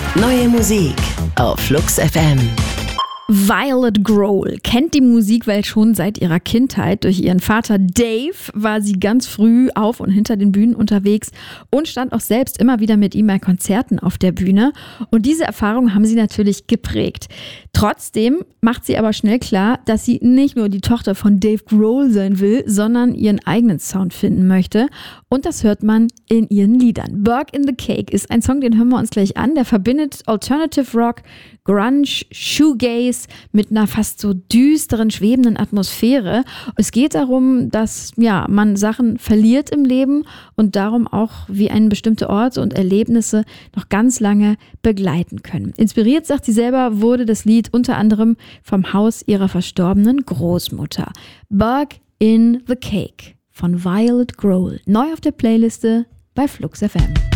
Neue Musik auf Flux FM. Violet Grohl kennt die Musikwelt schon seit ihrer Kindheit. Durch ihren Vater Dave war sie ganz früh auf und hinter den Bühnen unterwegs und stand auch selbst immer wieder mit ihm bei Konzerten auf der Bühne. Und diese Erfahrungen haben sie natürlich geprägt. Trotzdem macht sie aber schnell klar, dass sie nicht nur die Tochter von Dave Grohl sein will, sondern ihren eigenen Sound finden möchte. Und das hört man in ihren Liedern. Burg in the Cake ist ein Song, den hören wir uns gleich an. Der verbindet Alternative Rock, Grunge, Shoegaze mit einer fast so düsteren, schwebenden Atmosphäre. Es geht darum, dass man Sachen verliert im Leben und darum auch, wie einen bestimmte Orte und Erlebnisse noch ganz lange begleiten können. Inspiriert, sagt sie selber, wurde das Lied unter anderem vom Haus ihrer verstorbenen Großmutter. Burg in the Cake von Violet Grohl. Neu auf der Playliste bei Flux FM.